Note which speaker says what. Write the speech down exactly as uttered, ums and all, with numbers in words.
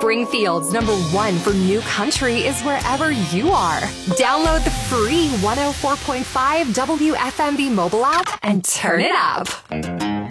Speaker 1: Springfield's number one for new country is wherever you are. Download the free one oh four point five W F M B mobile app and turn it up.